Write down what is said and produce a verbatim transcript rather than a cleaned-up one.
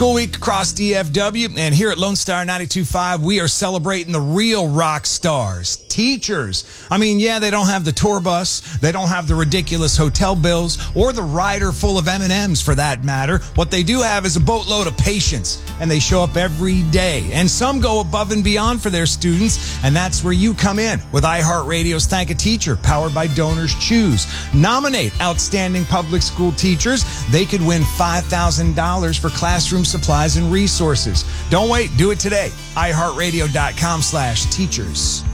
School week across D F W, and here at Lone Star ninety-two point five, we are celebrating the real rock stars, teachers. I mean, yeah, they don't have the tour bus, they don't have the ridiculous hotel bills, or the rider full of M and M's for that matter. What they do have is a boatload of patience, and they show up every day. And some go above and beyond for their students, and that's where you come in with iHeartRadio's Thank a Teacher, powered by Donors Choose. Nominate outstanding public school teachers. They could win five thousand dollars for classroom supplies and resources. Don't wait. Do it today. iHeartRadio.com slash teachers.